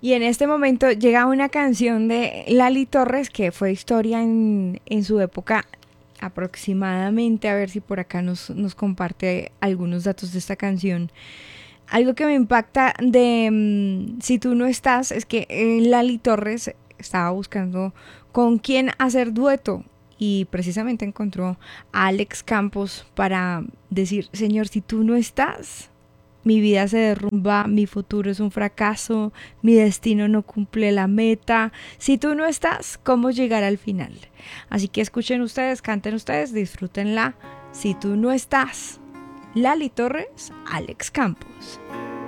Y en este momento llega una canción de Lali Torres que fue historia en su época aproximadamente, a ver si por acá nos comparte algunos datos de esta canción. Algo que me impacta de Si tú no estás es que Lali Torres estaba buscando con quién hacer dueto y precisamente encontró a Alex Campos para decir, señor, si tú no estás, mi vida se derrumba, mi futuro es un fracaso, mi destino no cumple la meta. Si tú no estás, ¿cómo llegar al final? Así que escuchen ustedes, canten ustedes, disfrútenla. Si tú no estás, Lali Torres, Alex Campos.